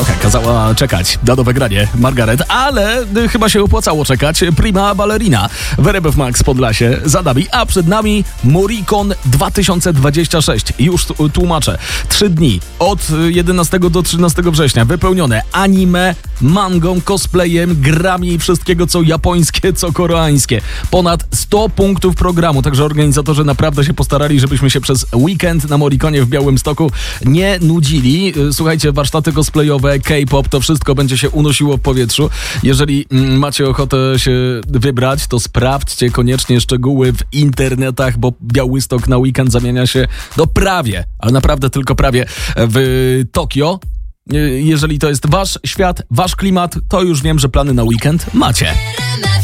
Trochę kazała czekać na nowe granie Margaret, ale chyba się opłacało czekać. Prima Ballerina w RMF Max Podlasie za nami, a przed nami Morikon 2026. Już tłumaczę. 3 dni od 11 do 13 września wypełnione anime, mangą, cosplayem, grami i wszystkiego co japońskie, co koreańskie. Ponad 100 punktów programu, także organizatorzy naprawdę się postarali, żebyśmy się przez weekend na Morikonie w Białymstoku nie nudzili. Słuchajcie, warsztaty cosplayowe, K-pop, to wszystko będzie się unosiło w powietrzu. Jeżeli macie ochotę się wybrać, to sprawdźcie koniecznie szczegóły w internetach, bo Białystok na weekend zamienia się do prawie, ale naprawdę tylko prawie w Tokio. Jeżeli to jest wasz świat, wasz klimat, to już wiem, że plany na weekend macie.